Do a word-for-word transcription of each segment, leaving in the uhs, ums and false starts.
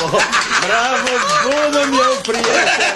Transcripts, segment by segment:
Bravo, bunul meu prieten!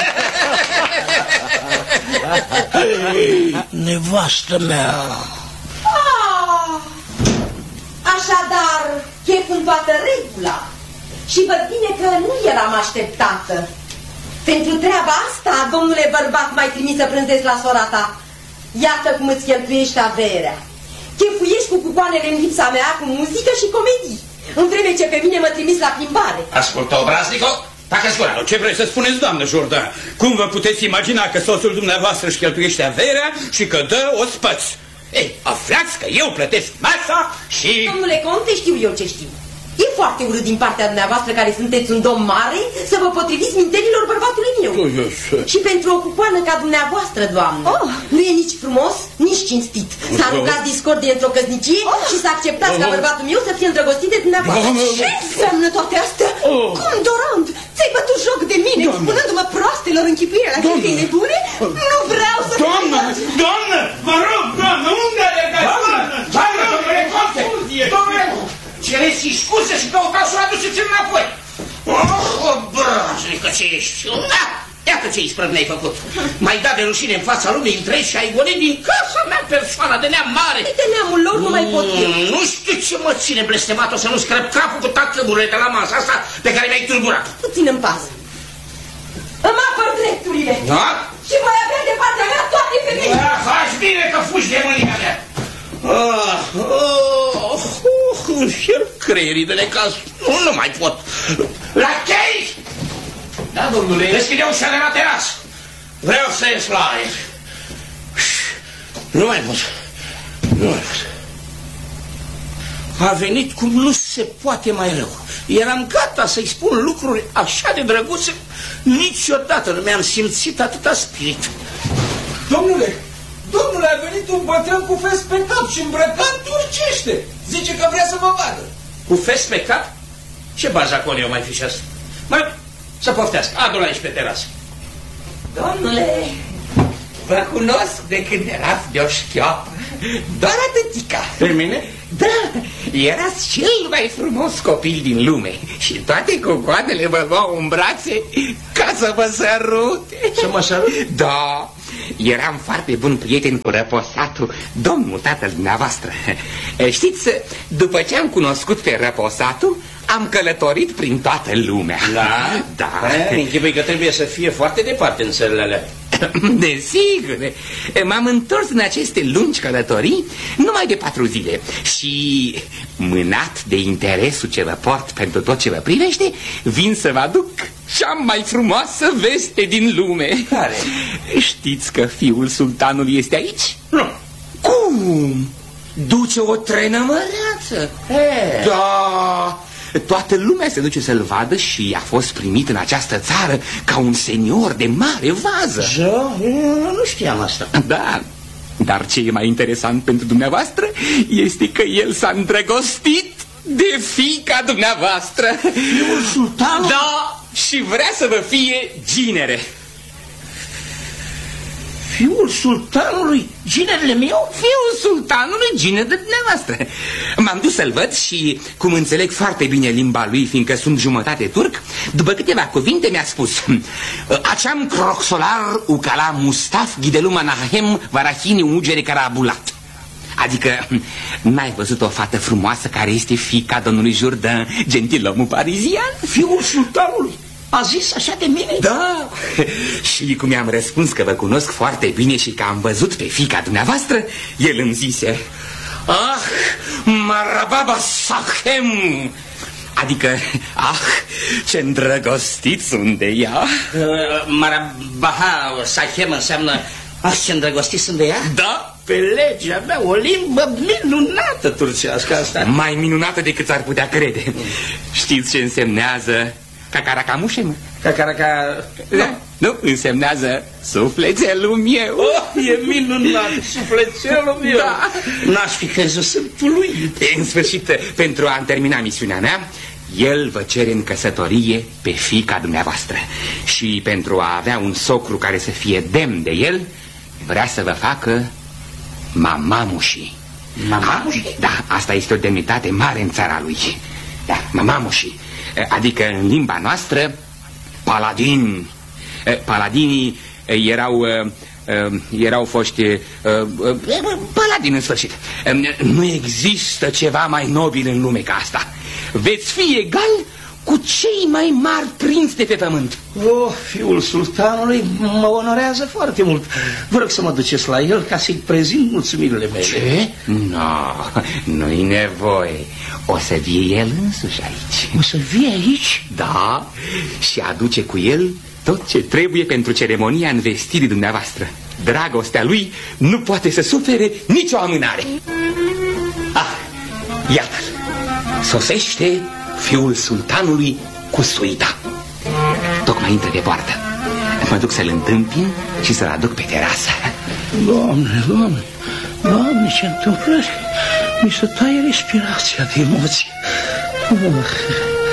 Nevastă mea! Ah, așadar, chef în toată regula. Și văd bine că nu eram așteptată. Pentru treaba asta, domnule bărbat, m-ai trimis să prânzezi la sora ta. Iată cum îți cheltuiești averea. Chefuiești cu cucoanele în lipsa mea, cu muzică și comedii, în vreme ce pe mine mă trimis la plimbare. Ascultă, obraznico, tacă-ți gura. Ce vrei să spuneți, doamnă Jourdan? Cum vă puteți imagina că soțul dumneavoastră își cheltuiește averea și că dă ospăți? Ei, aflați că eu plătesc masa și... Domnule conte, știu eu ce știu. E foarte urât din partea dumneavoastră, care sunteți un domn mare, să vă potriviți mintenilor bărbatului meu. Și pentru o cucoană ca dumneavoastră, doamnă, oh. nu e nici frumos, nici cinstit să aruncați discordie într-o căsnicie oh. și să acceptați oh. ca bărbatul meu să fie îndrăgostit de dumneavoastră. Oh. Ce înseamnă toate astea? Oh. Cum, Dorand? Ți-ai bătut joc de mine, spunându-mă proastelor închipuire la chestii nebune? Nu vreau să... Doamnă! Doamnă! Vă rog, doamnă! Unde alegați? Doamnă! Doamnă, domnule conte! Domnule! Cereți scuze și căutați să o aduceți înapoi. Oh, obraznică ce ești. Da, iată ce isprăv ne-ai făcut. M-ai dat de rușine în fața lumii întregi și ai golit din casa mea persoana de neam mare. De neamul lor nu mai pot eu. Nu știu ce mă ține blestemat-o să nu scrăp capul cu tacămurile de la masa asta pe care mi-ai tulburat. Puțin în pază. Îmi apăr drepturile. Da? Și voi avea de partea mea toate femeile. Da, faci bine că fugi de mânia mea. Ah, oh, oh, îmi fierb creierii de necaz. Nu, nu mai pot. La chei! Da, domnule. Deschide ușa de la terasă. Vreau să ies la aer. Nu mai pot. Nu mai pot. A venit cum nu se poate mai rău. Eram gata să-i spun lucruri așa de drăguțe. Niciodată nu mi-am simțit atâta spirit. Domnule! Domnule, a venit un bătrân cu fes pe cap și îmbrăcat turcește. Zice că vrea să mă vadă. Cu fes pe cap? Ce bazaconio mai fi și asta? Mai, să poftească, adu-l aici pe terasă. Domnule, vă cunosc de când erați de o șchioapă. Doar atâtica. Pe mine? Da, erați cel mai frumos copil din lume. Și toate cocoanele vă luau în brațe ca să vă sărute. Să mă sărut? Da. Eram foarte bun prieten cu Răposatul, domnul tatăl dumneavoastră. Știți, după ce am cunoscut pe Răposatul, am călătorit prin toată lumea. Da? Da. Închipui că trebuie să fie foarte departe în țările alea. Desigur. M-am întors în aceste lungi călătorii numai de patru zile. Și, mânat de interesul ce vă port pentru tot ce vă privește, vin să vă aduc cea mai frumoasă veste din lume. Care? Știți că fiul sultanului este aici? Nu. Cum? Duce o trenă măreață. E. Da. Toată lumea se duce să-l vadă și a fost primit în această țară ca un senior de mare vază. Da? Nu știam asta. Da. Dar ce e mai interesant pentru dumneavoastră este că el s-a îndrăgostit de fiica dumneavoastră. Fiul sultanului? Da, și vrea să vă fie ginere. Fiul sultanului? Ginerele meu? Fiul sultanului, ginerele dumneavoastră. M-am dus să-l văd și, cum înțeleg foarte bine limba lui, fiindcă sunt jumătate turc, după câteva cuvinte mi-a spus: Aceam croxolar ucala mustaf ghideluma nahem varahini ugere carabulat. Adică, n-ai văzut o fată frumoasă care este fiica domnului Jourdan, gentilomul parizian? Fiul sultanului? A zis așa de mine? Da. Și cum i-am răspuns că vă cunosc foarte bine și că am văzut pe fiica dumneavoastră, el îmi zise: Ah, marababa sahem. Adică, ah, ce îndrăgostit sunt de ea. uh, Marabaha sahem înseamnă: Ah, ce îndrăgostit sunt de ea? Da. Pe legea mea, o limbă minunată turcească asta. Mai minunată decât ar putea crede. Știți ce însemnează cacaracamușe, mă? Cacaraca... Da. Nu, însemnează sufletelul meu. Oh, e minunat, sufletelul meu. Da. N-aș fi crezut, sunt uluit. În sfârșit, pentru a termina misiunea mea, el vă cere în căsătorie pe fiica dumneavoastră. Și pentru a avea un socru care să fie demn de el, vrea să vă facă mamamușii. Mamamușii? Da, asta este o demnitate mare în țara lui. Da, mamamușii, adică în limba noastră, paladini. Paladinii erau, erau foști paladini în sfârșit. Nu există ceva mai nobil în lume ca asta. Veți fi egal cu cei mai mari prinți de pe pământ. Oh, fiul sultanului mă onorează foarte mult. Vă rog să mă duceți la el ca să-i prezint mulțumirile mele. Ce? No, nu-i nevoie. O să vie el însuși aici. O să vie aici? Da, și aduce cu el tot ce trebuie pentru ceremonia învestirii dumneavoastră. Dragostea lui nu poate să sufere nicio amânare. Ah, iată-l. Sosește fiul sultanului cu suita. Tocmai intră pe poartă. Mă duc să-l întâmpin și să-l aduc pe terasă. Doamne, Doamne, Doamne, ce întâmplă? Mi se taie respirația de emoții.